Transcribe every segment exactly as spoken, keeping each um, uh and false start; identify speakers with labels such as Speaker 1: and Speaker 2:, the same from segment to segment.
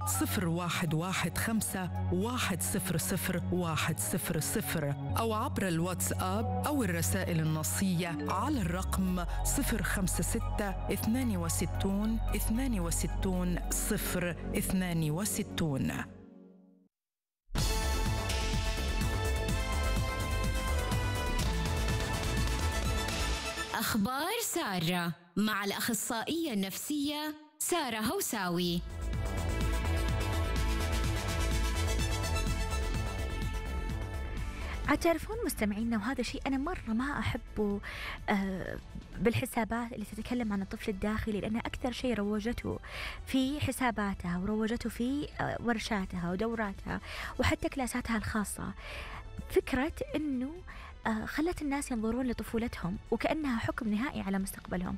Speaker 1: صفر واحد واحد خمسة واحد صفر صفر واحد صفر صفر أو عبر الواتساب أو الرسائل النصية على الرقم صفر خمسة ستة اثنان وستون اثنان وستون صفر اثنان وستون.
Speaker 2: أخبار سارة مع الأخصائية النفسية سارة هوساوي.
Speaker 3: تعرفون مستمعينا، وهذا شيء أنا مرة ما أحبه آه بالحسابات اللي تتكلم عن الطفل الداخلي، لأن أكثر شيء روجته في حساباتها وروجته في آه ورشاتها ودوراتها وحتى كلاساتها الخاصة فكرة أنه آه خلت الناس ينظرون لطفولتهم وكأنها حكم نهائي على مستقبلهم.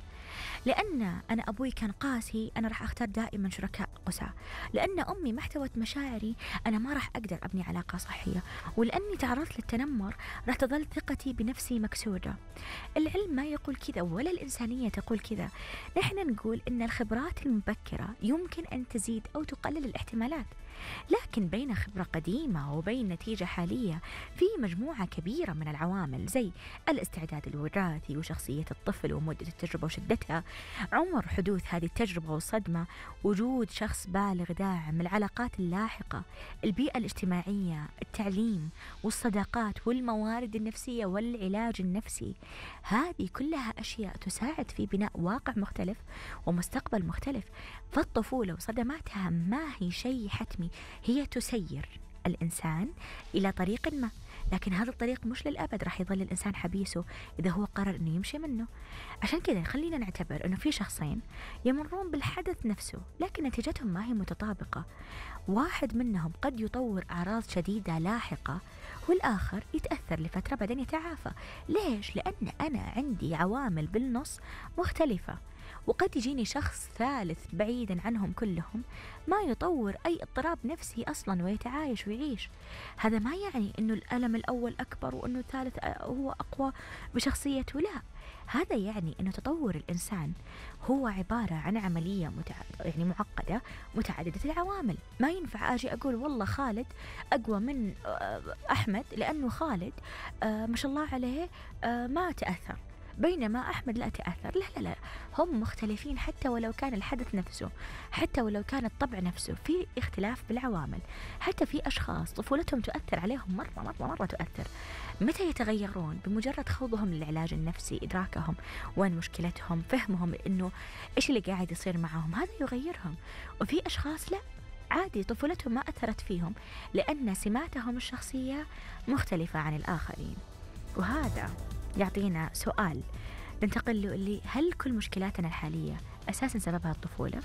Speaker 3: لأن أنا أبوي كان قاسي أنا راح أختار دائما شركاء قساة، لأن أمي ما احتوت مشاعري أنا ما راح أقدر أبني علاقة صحية، ولأني تعرضت للتنمر راح تظل ثقتي بنفسي مكسورة. العلم ما يقول كذا ولا الإنسانية تقول كذا. نحن نقول إن الخبرات المبكرة يمكن أن تزيد أو تقلل الاحتمالات، لكن بين خبرة قديمة وبين نتيجة حالية في مجموعة كبيرة من العوامل، زي الاستعداد الوراثي وشخصية الطفل ومدة التجربة وشدتها، عمر حدوث هذه التجربة والصدمة، وجود شخص بالغ داعم، العلاقات اللاحقة، البيئة الاجتماعية، التعليم والصداقات والموارد النفسية والعلاج النفسي. هذه كلها أشياء تساعد في بناء واقع مختلف ومستقبل مختلف. فالطفولة وصدماتها ما هي شيء حتمي، هي تسير الإنسان إلى طريق ما، لكن هذا الطريق مش للأبد، راح يظل الإنسان حبيسه إذا هو قرر أنه يمشي منه. عشان كذا خلينا نعتبر أنه في شخصين يمرون بالحدث نفسه لكن نتيجتهم ما هي متطابقة. واحد منهم قد يطور أعراض شديدة لاحقة والآخر يتأثر لفترة بعدين يتعافى. ليش؟ لأن أنا عندي عوامل بالنص مختلفة، وقد يجيني شخص ثالث بعيدا عنهم كلهم ما يطور أي اضطراب نفسي أصلا ويتعايش ويعيش. هذا ما يعني أنه الألم الأول أكبر وأنه الثالث هو أقوى بشخصيته، لا، هذا يعني أنه تطور الإنسان هو عبارة عن عملية متع... يعني معقدة متعددة العوامل. ما ينفع أجي أقول والله خالد أقوى من أحمد لأنه خالد ما شاء الله عليه ما تأثر بينما أحمد لا تأثر. لا لا لا، هم مختلفين حتى ولو كان الحدث نفسه، حتى ولو كان الطبع نفسه، في اختلاف بالعوامل. حتى في أشخاص طفولتهم تؤثر عليهم مرة مرة مرة تؤثر. متى يتغيرون؟ بمجرد خوضهم للعلاج النفسي، إدراكهم وين مشكلتهم، فهمهم إنه إيش اللي قاعد يصير معهم، هذا يغيرهم. وفي أشخاص لا، عادي طفولتهم ما أثرت فيهم لأن سماتهم الشخصية مختلفة عن الآخرين. وهذا يعطينا سؤال ننتقل له، اللي هل كل مشكلاتنا الحالية أساساً سببها الطفولة؟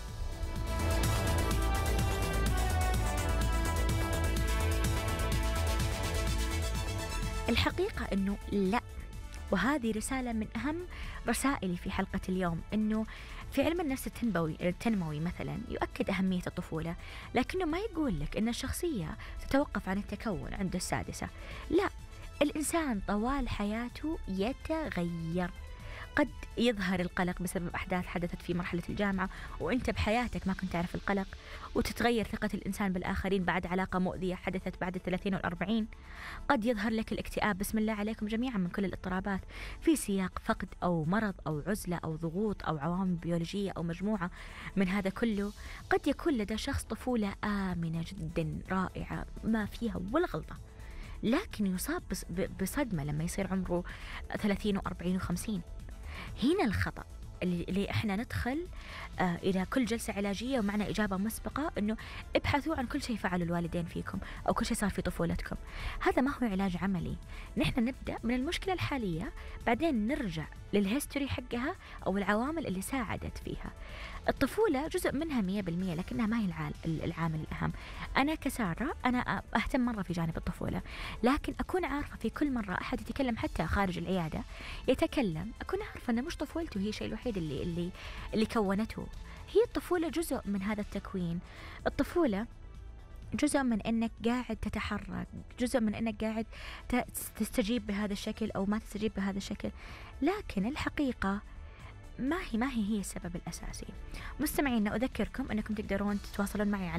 Speaker 3: الحقيقة أنه لا، وهذه رسالة من أهم رسائلي في حلقة اليوم، أنه في علم النفس التنموي التنموي مثلا يؤكد أهمية الطفولة، لكنه ما يقول لك أن الشخصية تتوقف عن التكون عند السادسة. لا، الإنسان طوال حياته يتغير. قد يظهر القلق بسبب أحداث حدثت في مرحلة الجامعة وأنت بحياتك ما كنت تعرف القلق، وتتغير ثقة الإنسان بالآخرين بعد علاقة مؤذية حدثت بعد الثلاثين والأربعين. قد يظهر لك الاكتئاب، بسم الله عليكم جميعا، من كل الاضطرابات في سياق فقد أو مرض أو عزلة أو ضغوط أو عوامل بيولوجية أو مجموعة من هذا كله. قد يكون لدى شخص طفولة آمنة جدا رائعة ما فيها ولا غلطة، لكن يصاب بصدمة لما يصير عمره ثلاثين وأربعين وخمسين. هنا الخطأ اللي احنا ندخل آه إلى كل جلسة علاجية ومعنا إجابة مسبقة أنه ابحثوا عن كل شيء فعله الوالدين فيكم أو كل شيء صار في طفولتكم. هذا ما هو علاج عملي. نحن نبدأ من المشكلة الحالية بعدين نرجع للهيستوري حقها أو العوامل اللي ساعدت فيها. الطفولة جزء منها مية بالمية لكنها ما هي العامل الأهم. أنا كسارة أنا أهتم مرة في جانب الطفولة، لكن أكون عارفة في كل مرة أحد يتكلم حتى خارج العيادة يتكلم أكون عارفة أنه مش طفولته هي الشيء الوحيد اللي اللي اللي كونته. هي الطفولة جزء من هذا التكوين. الطفولة جزء من أنك قاعد تتحرك، جزء من أنك قاعد تستجيب بهذا الشكل أو ما تستجيب بهذا الشكل، لكن الحقيقة ما هي ما هي هي السبب الأساسي. مستمعينا أذكركم أنكم تقدرون تتواصلون معي على